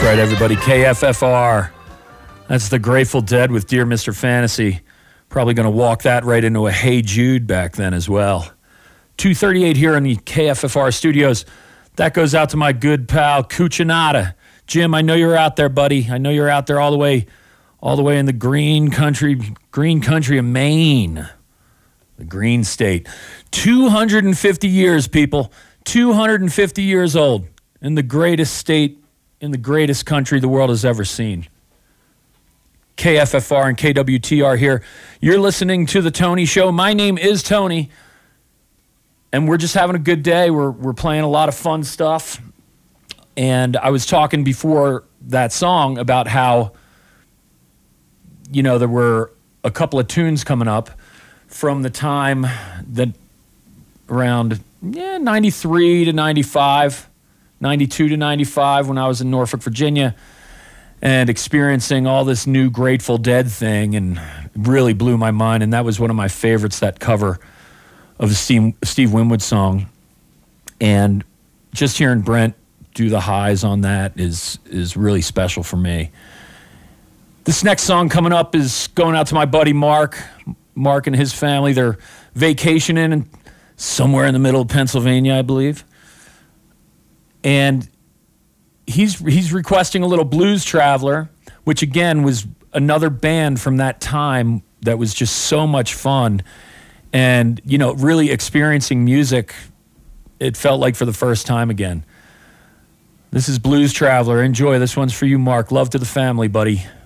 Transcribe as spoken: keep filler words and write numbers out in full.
right, everybody. K F F R. That's the Grateful Dead with Dear Mister Fantasy. Probably going to walk that right into a Hey Jude back then as well. two thirty-eight here in the K F F R studios. That goes out to my good pal, Cucinato. Jim, I know you're out there, buddy. I know you're out there all the way, all the way in the green country, green country of Maine. The green state. two hundred fifty years, people. two hundred fifty years old. In the greatest state, in the greatest country the world has ever seen. K F F R and K W T R here. You're listening to The Tony Show. My name is Tony, and we're just having a good day. We're, we're playing a lot of fun stuff. And I was talking before that song about how, you know, there were a couple of tunes coming up from the time that around yeah, ninety-three to ninety-five, ninety-two to ninety-five when I was in Norfolk, Virginia, and experiencing all this new Grateful Dead thing, and it really blew my mind. And that was one of my favorites, that cover of the Steve, Steve Winwood song. And just hearing Brent do the highs on that is is really special for me. This next song coming up is going out to my buddy Mark. Mark and his family, they're vacationing in somewhere in the middle of Pennsylvania, I believe. And he's he's requesting a little Blues Traveler, which again was another band from that time that was just so much fun. And, you know, really experiencing music, it felt like for the first time again. This is Blues Traveler. Enjoy. This one's for you, Mark. Love to the family, buddy.